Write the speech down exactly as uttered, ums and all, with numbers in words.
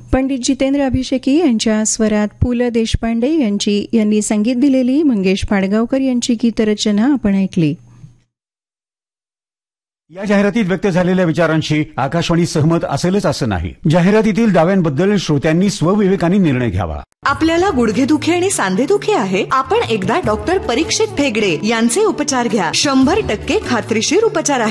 पंडित जितेंद्र अभिषेकी यांच्या स्वरात पु ल देशपांडे यांची यांनी संगीत दिलेली मंगेश पाडगावकर यांची गीतरचना आपण ऐकली. या जाहिरातीत व्यक्त झालेल्या विचारांशी आकाशवाणी सहमत असेलच असं नाही. जाहिरातीतील दाव्यांबद्दल श्रोत्यांनी स्वविवेकाने निर्णय घ्यावा. आपल्याला गुडघेदुखी आणि सांधेदुखी आहे? आपण एकदा डॉक्टर परीक्षित भेगडे यांचे उपचार घ्या. शंभर टक्के खात्रीशीर उपचार आहे.